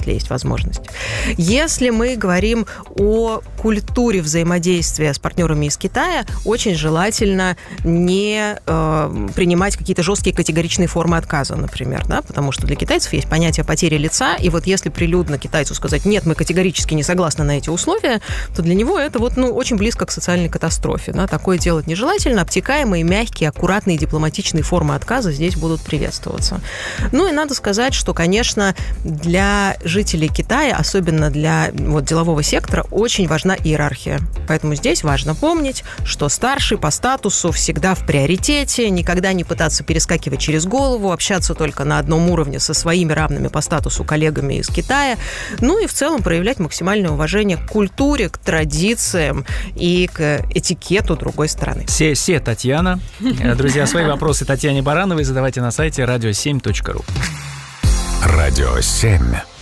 если есть возможность. Если мы говорим о культуре взаимодействия с партнерами из Китая, очень желательно не принимать какие-то жесткие категоричные формы отказа, например, да, потому что для китайцев есть понятие потери лица, и вот если прилюдно китайцу сказать «нет, мы категорически не согласны на эти условия», то для него это вот, очень близко к социальной катастрофе. Да? Такое делать нежелательно. Обтекаемые, мягкие, аккуратные, дипломатичные формы отказа здесь будут приветствоваться. И надо сказать, что, конечно, для жителей Китая, особенно для делового сектора, очень важна иерархия. Поэтому здесь важно помнить, что старший по статусу всегда в приоритете, никогда не пытаться перескакивать через голову, общаться только на одном уровне со своими равными по статусу коллегами из Китая, и в целом проявлять максимальное уважение к культуре, к традициям и к этикету другой страны. Се, Татьяна. Друзья, свои вопросы Татьяне Барановой задавайте на сайте radio7.ru. Радио 7.